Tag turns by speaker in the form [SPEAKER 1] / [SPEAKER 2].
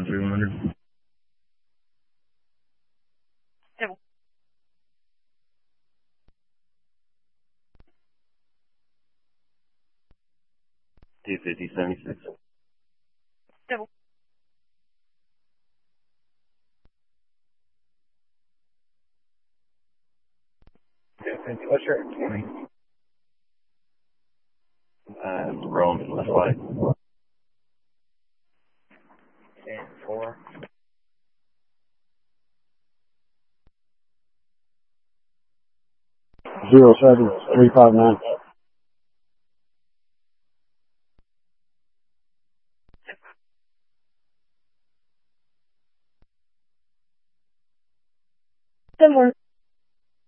[SPEAKER 1] 300.
[SPEAKER 2] C'est bon.
[SPEAKER 1] T5076.
[SPEAKER 2] C'est bon.
[SPEAKER 1] What's your 20? Roman, left light. 4.
[SPEAKER 3] 07359.